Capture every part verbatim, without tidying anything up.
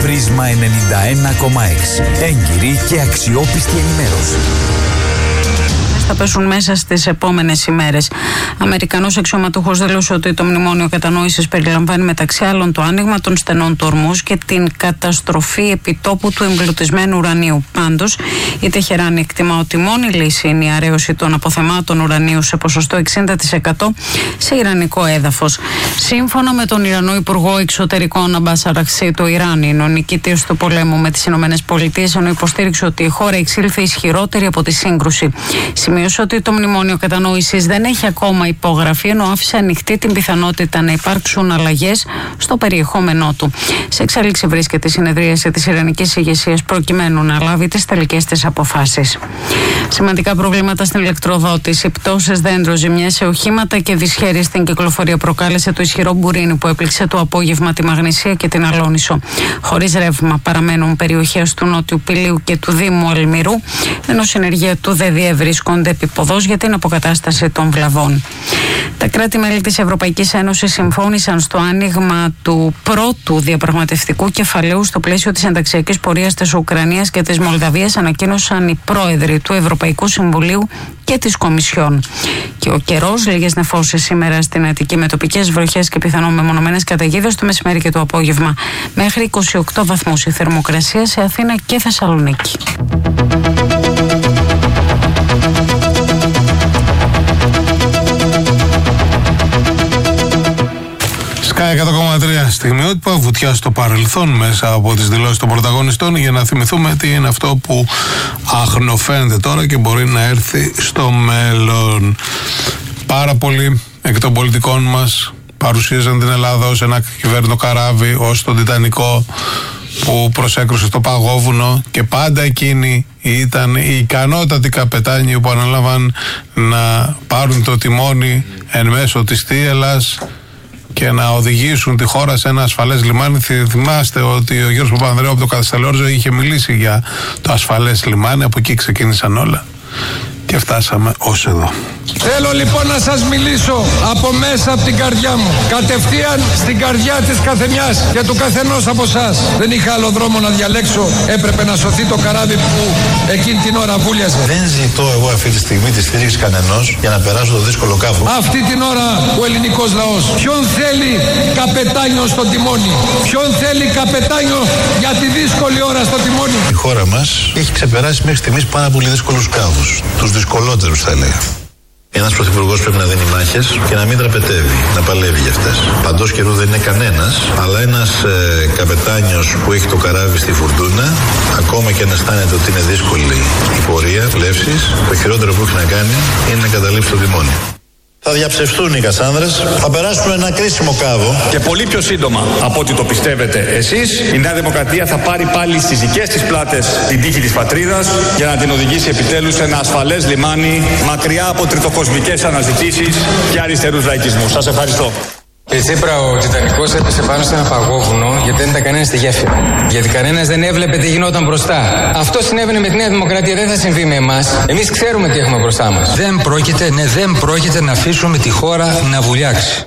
Πρίσμα ενενήντα ένα κόμμα έξι. Έγκυρη και αξιόπιστη ενημέρωση. Θα πέσουν μέσα στις επόμενες ημέρες. Αμερικανός αξιωματούχος δήλωσε ότι το μνημόνιο κατανόησης περιλαμβάνει μεταξύ άλλων το άνοιγμα των στενών του ορμούς και την καταστροφή επιτόπου του εμπλουτισμένου ουρανίου. Πάντως, η Τεχεράνη εκτιμά ότι μόνη λύση είναι η αραίωση των αποθεμάτων ουρανίου σε ποσοστό εξήντα τοις εκατό σε ιρανικό έδαφος. Σύμφωνα με τον Ιρανό Υπουργό Εξωτερικών Αμπάς Αραχσί, το Ιράν είναι ο νικητής του πολέμου με τις ΗΠΑ, ενώ υποστήριξε ότι η χώρα εξήλθε ισχυρότερη από τη σύγκρουση. Σημείωσε ότι το μνημόνιο κατανόησης δεν έχει ακόμα υπογραφεί, ενώ άφησε ανοιχτή την πιθανότητα να υπάρξουν αλλαγές στο περιεχόμενό του. Σε εξέλιξη βρίσκεται η συνεδρίαση της ιρανικής ηγεσίας προκειμένου να λάβει τις τελικές της αποφάσεις. Σημαντικά προβλήματα στην ηλεκτροδότηση, πτώσεις δέντρων, ζημιές σε οχήματα και δυσχέρειες στην κυκλοφορία προκάλεσε το ισχυρό μπουρίνι που έπληξε το απόγευμα τη Μαγνησία και την Αλόνισο. Χωρίς ρεύμα παραμένουν περιοχές του Νότιου Πηλίου και του Δήμου Αλμυρού, ενώ συνεργεία του ΔΕΔΙΕ βρίσκονται επίποδος για την αποκατάσταση των βλαβών. Τα κράτη-μέλη της Ευρωπαϊκής Ένωσης συμφώνησαν στο άνοιγμα του πρώτου διαπραγματευτικού κεφαλαίου στο πλαίσιο της ενταξιακής πορείας της Ουκρανίας και της Μολδαβίας, ανακοίνωσαν οι πρόεδροι του Ευρωπαϊκού Συμβουλίου και της Κομισιόν. Και ο καιρός, λίγες νεφώσεις σήμερα στην Αττική με τοπικές βροχές και πιθανόν μεμονωμένες καταιγίδες το μεσημέρι και το απόγευμα. Μέχρι είκοσι οκτώ βαθμούς η θερμοκρασία σε Αθήνα και Θεσσαλονίκη. Sky εκατό κόμμα τρία στιγμιότυπα, βουτιά στο παρελθόν μέσα από τις δηλώσεις των πρωταγωνιστών, για να θυμηθούμε τι είναι αυτό που αχνοφαίνεται τώρα και μπορεί να έρθει στο μέλλον. Πάρα πολλοί εκ των πολιτικών μας παρουσίαζαν την Ελλάδα ως ένα κυβέρνητο καράβι, ως τον Τιτανικό που προσέκρουσε στο παγόβουνο, και πάντα εκείνοι ήταν οι ικανότατοι καπετάνοι που ανέλαβαν να πάρουν το τιμόνι εν μέσω της θύελλας και να οδηγήσουν τη χώρα σε ένα ασφαλές λιμάνι. Θυμάστε ότι ο Γιώργος Παπανδρέου από το Καστελόριζο είχε μιλήσει για το ασφαλές λιμάνι, από εκεί ξεκίνησαν όλα και φτάσαμε ως εδώ. Θέλω λοιπόν να σας μιλήσω από μέσα από την καρδιά μου, κατευθείαν στην καρδιά της καθεμιάς και του καθενός από εσάς. Δεν είχα άλλο δρόμο να διαλέξω, έπρεπε να σωθεί το καράβι που εκείνη την ώρα βούλιαζε. Δεν ζητώ εγώ αυτή τη στιγμή τη στήριξη κανενός για να περάσω το δύσκολο κάβο. Αυτή την ώρα ο ελληνικός λαός ποιον θέλει καπετάνιο στο τιμόνι, ποιον θέλει καπετάνιο για τη δύσκολη ώρα στο τιμόνι. Η χώρα μας έχει ξεπεράσει μέχρι στιγμής πάρα πολύ δύσκολους κάβους, τους δυσκολότερους θα έλεγα. Ένας πρωθυπουργός πρέπει να δίνει μάχες και να μην τραπετεύει, να παλεύει για αυτές. Παντός καιρού δεν είναι κανένας, αλλά ένας ε, καπετάνιος που έχει το καράβι στη φουρτούνα, ακόμα και αν αισθάνεται ότι είναι δύσκολη η πορεία, πλεύσης, το χειρότερο που έχει να κάνει είναι να καταλήψει το τιμόνι. Θα διαψευστούν οι Κασάνδρες, θα περάσουν ένα κρίσιμο κάβο. Και πολύ πιο σύντομα από ό,τι το πιστεύετε εσείς, η Νέα Δημοκρατία θα πάρει πάλι στις δικές της πλάτες την τύχη της πατρίδας για να την οδηγήσει επιτέλους σε ένα ασφαλές λιμάνι, μακριά από τριτοκοσμικές αναζητήσεις και αριστερούς λαϊκισμούς. Σας ευχαριστώ. Κύριε Τσίπρα, ο Τιτανικός έπεσε πάνω σε ένα παγόβουνο γιατί δεν ήταν κανένας στη γέφυρα. Γιατί κανένας δεν έβλεπε τι γινόταν μπροστά. Αυτό συνέβαινε με τη Νέα Δημοκρατία, δεν θα συμβεί με εμάς. Εμείς ξέρουμε τι έχουμε μπροστά μας. Δεν πρόκειται, ναι, δεν πρόκειται να αφήσουμε τη χώρα να βουλιάξει.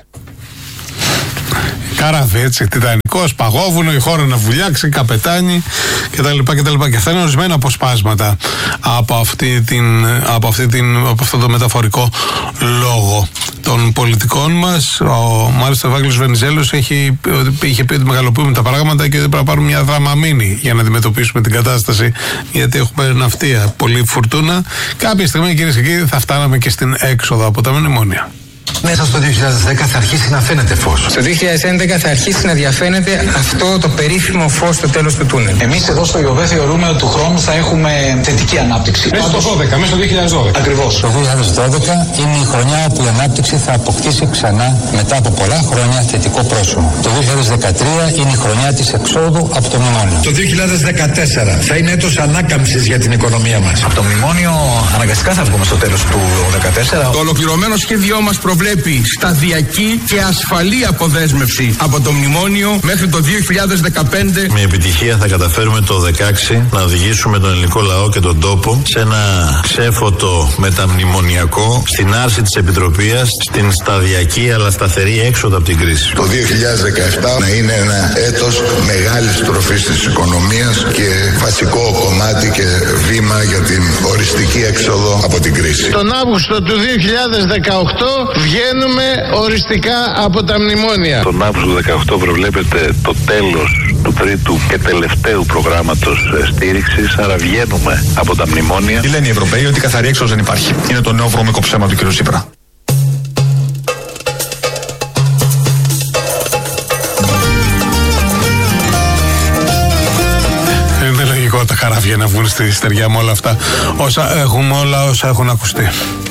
Καράβι, έτσι, Τιτανικός, παγόβουνο, η χώρα να βουλιάξει, καπετάνι κτλ. κτλ. Και αυτά είναι ορισμένα αποσπάσματα από, αυτή την, από, αυτή την, από αυτό το μεταφορικό λόγο των πολιτικών μας. Ο, μάλιστα ο Ευάγγελος Βενιζέλος έχει, είχε πει ότι μεγαλοποιούμε τα πράγματα και πρέπει να πάρουμε μια δραμαμίνη για να αντιμετωπίσουμε την κατάσταση, γιατί έχουμε ναυτία, πολύ φουρτούνα. Κάποια στιγμή, κυρίες και κύριοι, θα φτάναμε και στην έξοδο από τα μνημόνια. Μέσα στο δύο χιλιάδες δέκα θα αρχίσει να φαίνεται φως. Στο δύο χιλιάδες έντεκα θα αρχίσει να διαφαίνεται αυτό το περίφημο φως στο τέλος του τούνελ. Εμείς εδώ στο ΙΟΒΕ θεωρούμε ότι του χρόνου θα έχουμε θετική ανάπτυξη. Μέσα στο δώδεκα, μέσα στο δύο χιλιάδες δώδεκα. Ακριβώς. Το δύο χιλιάδες δώδεκα είναι η χρονιά που η ανάπτυξη θα αποκτήσει ξανά μετά από πολλά χρόνια θετικό πρόσημο. Το δύο χιλιάδες δεκατρία είναι η χρονιά της εξόδου από το μνημόνιο. Το δύο χιλιάδες δεκατέσσερα θα είναι έτος ανάκαμψης για την οικονομία μας. Από το μνημόνιο αναγκαστικά θα βγούμε στο τέλος του δύο χιλιάδες δεκατέσσερα. Το ολοκληρωμένο σχέδιό μας προβλέπει προβλέπει σταδιακή και ασφαλή αποδέσμευση από το μνημόνιο μέχρι το δύο χιλιάδες δεκαπέντε. Με επιτυχία θα καταφέρουμε το δεκαέξι να οδηγήσουμε τον ελληνικό λαό και τον τόπο σε ένα ξέφωτο μεταμνημονιακό, στην άρση της επιτροπίας, στην σταδιακή αλλά σταθερή έξοδο από την κρίση. Το δύο χιλιάδες δεκαεπτά να είναι ένα έτος μεγάλης τροφής της οικονομίας και βασικό κομμάτι και βήμα για την οριστική έξοδο από την κρίση. Τον Αύγουστο του δύο χιλιάδες δεκαοκτώ βγαίνουμε οριστικά από τα μνημόνια. Τον Αύγουστο του δύο χιλιάδες δεκαοκτώ προβλέπεται το τέλος του τρίτου και τελευταίου προγράμματος στήριξης, άρα βγαίνουμε από τα μνημόνια. Τι λένε οι Ευρωπαίοι? Ότι καθαρή έξοδος δεν υπάρχει. Είναι το νέο βρώμικο ψέμα του κ. Τσίπρα. Είναι λογικό τα καράβια να βγουν στη στεριά με όλα αυτά όσα έχουμε, όλα όσα έχουν ακουστεί.